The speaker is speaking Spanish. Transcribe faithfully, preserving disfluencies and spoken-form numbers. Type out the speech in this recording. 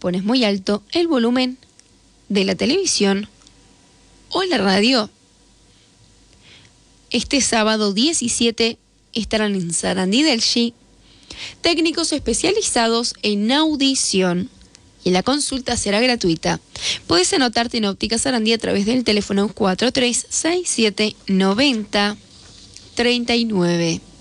pones muy alto el volumen de la televisión o la radio. Este sábado diecisiete estarán en Sarandí del Chi técnicos especializados en audición y la consulta será gratuita. Puedes anotarte en Óptica Sarandí a través del teléfono cuatro tres seis siete nueve cero tres nueve.